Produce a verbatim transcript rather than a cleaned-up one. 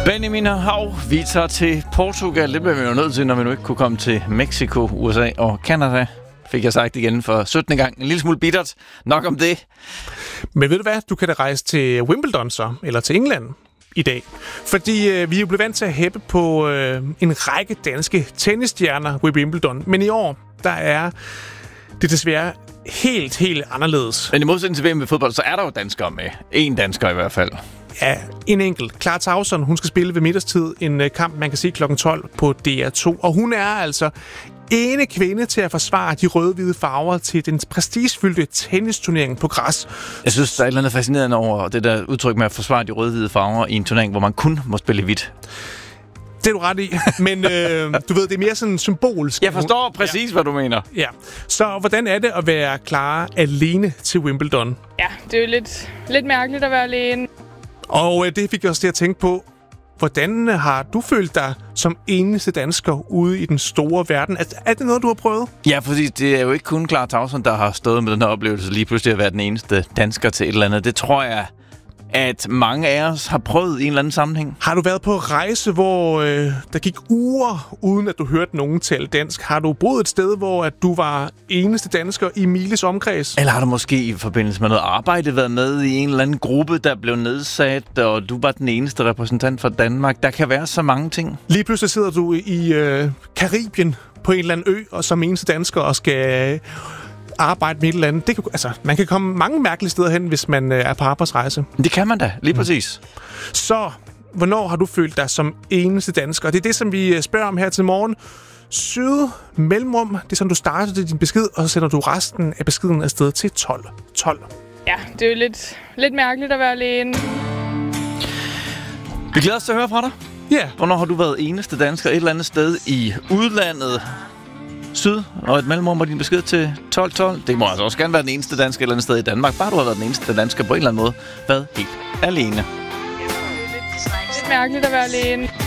Benjamin og Hav, vi tager til Portugal. Det bliver vi jo nødt til, når vi nu ikke kunne komme til Mexico, U S A og Canada. Fik jeg sagt igen for syttende gang. En lille smule bittert. Nok om det. Men ved du hvad? Du kan da rejse til Wimbledon så, eller til England i dag. Fordi øh, vi er jo blevet vant til at hæppe på øh, en række danske tennisstjerner ved Wimbledon. Men i år, der er det desværre helt, helt anderledes. Men i modsætning til V M ved fodbold, så er der jo danskere med. En dansker i hvert fald. Ja, en enkelt. Clara Tauson, hun skal spille ved middagstid en øh, kamp, man kan se klokken tolv på D R to. Og hun er altså ene kvinde til at forsvare de rød-hvide farver til den prestigefyldte tennisturnering på græs. Jeg synes, der er et eller andet fascinerende over det der udtryk med at forsvare de rød-hvide farver i en turnering, hvor man kun må spille hvidt. Det er du ret i, men øh, du ved, det er mere sådan symbolsk. Jeg forstår præcis, ja. hvad du mener. Ja. Så hvordan er det at være Clara alene til Wimbledon? Ja, det er jo lidt, lidt mærkeligt at være alene. Og øh, det fik jeg også til at tænke på. Hvordan har du følt dig som eneste dansker ude i den store verden? Er, er det noget, du har prøvet? Ja, fordi det er jo ikke kun Clara Tauson, der har stået med den her oplevelse lige pludselig at være den eneste dansker til et eller andet. Det tror jeg, at mange af os har prøvet i en eller anden sammenhæng. Har du været på rejse, hvor øh, der gik uger, uden at du hørte nogen tale dansk? Har du boet et sted, hvor at du var eneste dansker i miles omkreds? Eller har du måske i forbindelse med noget arbejde været med i en eller anden gruppe, der blev nedsat, og du var den eneste repræsentant for Danmark? Der kan være så mange ting. Lige pludselig sidder du i øh, Karibien på en eller anden ø, og som eneste dansker og skal øh, arbejde med et eller andet. Det kan, altså, man kan komme mange mærkelige steder hen, hvis man øh, er på arbejdsrejse. Det kan man da, lige præcis. Mm. Så, hvornår har du følt dig som eneste dansker? Det er det, som vi spørger om her til morgen. Syd mellemrum, det er sådan, du starter din besked, og så sender du resten af beskeden afsted til tolv tolv. Ja, det er jo lidt, lidt mærkeligt at være alene. Vi glæder os til at høre fra dig. Ja. Yeah. Hvornår har du været eneste dansker et eller andet sted i udlandet? Syd, og et mellemrum og din besked til tolv tolv. Det må altså også gerne være den eneste dansker et eller andet sted i Danmark. Bare du har været den eneste dansker på en eller anden måde. Været helt alene. Ja, det er lidt, lidt mærkeligt at være alene.